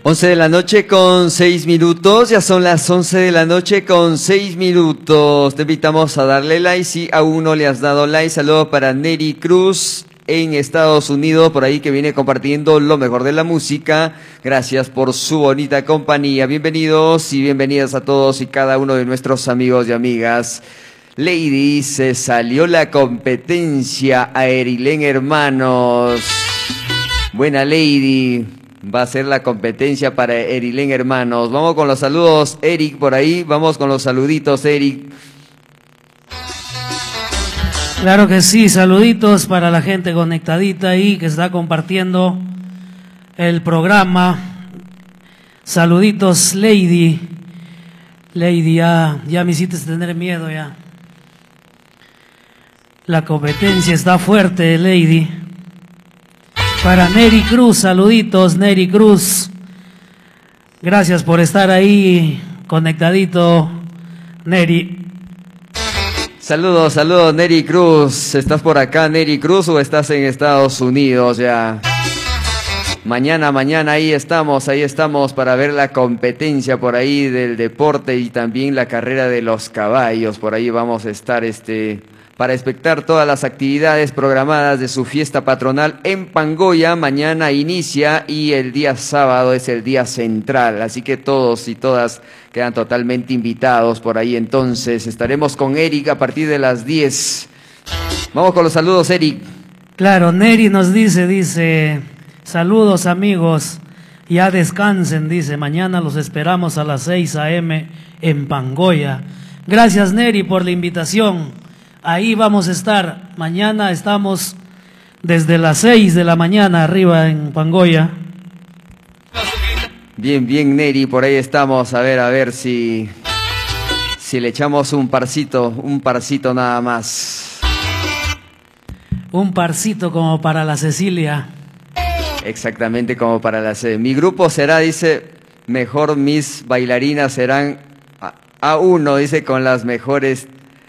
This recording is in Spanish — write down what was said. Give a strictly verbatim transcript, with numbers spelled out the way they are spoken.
once de la noche con seis minutos, ya son las once de la noche con seis minutos. Te invitamos a darle like si aún no le has dado like. Saludos para Neri Cruz en Estados Unidos, por ahí que viene compartiendo lo mejor de la música. Gracias por su bonita compañía. Bienvenidos y bienvenidas a todos y cada uno de nuestros amigos y amigas. Lady, se salió la competencia a Erilén Hermanos. Buena Lady. Va a ser la competencia para Erilén Hermanos. Vamos con los saludos, Eric, por ahí. Vamos con los saluditos, Eric. Claro que sí, saluditos para la gente conectadita ahí que está compartiendo el programa. Saluditos, Lady. Lady, ya, ya me hiciste tener miedo ya. La competencia está fuerte, Lady. Para Neri Cruz, saluditos, Neri Cruz. Gracias por estar ahí conectadito, Neri. Saludos, saludos, Neri Cruz. ¿Estás por acá, Neri Cruz, o estás en Estados Unidos ya? Mañana, mañana ahí estamos, ahí estamos para ver la competencia por ahí del deporte y también la carrera de los caballos. Por ahí vamos a estar este... para expectar todas las actividades programadas de su fiesta patronal en Pangoya. Mañana inicia y el día sábado es el día central, así que todos y todas quedan totalmente invitados por ahí. Entonces estaremos con Eric a partir de las diez. Vamos con los saludos, Eric. Claro, Neri nos dice, dice, saludos amigos, ya descansen, dice, mañana los esperamos a las seis a eme en Pangoya. Gracias, Neri, por la invitación. Ahí vamos a estar, mañana estamos desde las seis de la mañana arriba en Pangoya. Bien, bien, Neri, por ahí estamos, a ver, a ver si, si le echamos un parcito, un parcito nada más. Un parcito como para la Cecilia. Exactamente, como para la C. Mi grupo será, dice, mejor mis bailarinas serán A uno, dice, con las mejores